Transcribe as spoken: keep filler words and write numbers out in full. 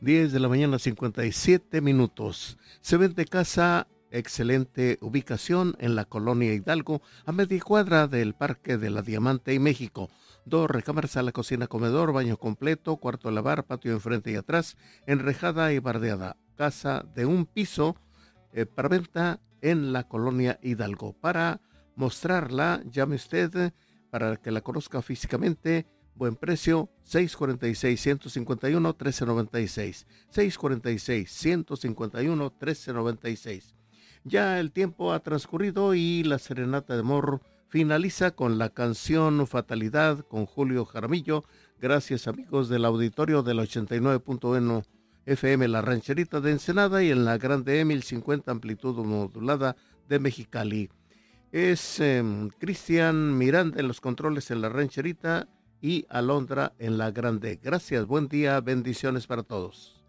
diez de la mañana, cincuenta y siete minutos. Se vende casa, excelente ubicación en la colonia Hidalgo, a media cuadra del Parque de la Diamante y México. Dos recámaras, sala, cocina, comedor, baño completo, cuarto de lavar, patio enfrente y atrás, enrejada y bardeada. Casa de un piso eh, para venta en la colonia Hidalgo. Para mostrarla, llame usted para que la conozca físicamente. Buen precio, seis cuarenta y seis, ciento cincuenta y uno, trece noventa y seis. seis cuarenta y seis, ciento cincuenta y uno, trece noventa y seis. Ya el tiempo ha transcurrido y la serenata de amor finaliza con la canción Fatalidad con Julio Jaramillo. Gracias, amigos del auditorio del ochenta y nueve punto uno F M La Rancherita de Ensenada y en la Grande E mil cincuenta amplitud modulada de Mexicali. Es eh, Cristian Miranda en los controles en La Rancherita y Alondra en la Grande. Gracias, buen día, bendiciones para todos.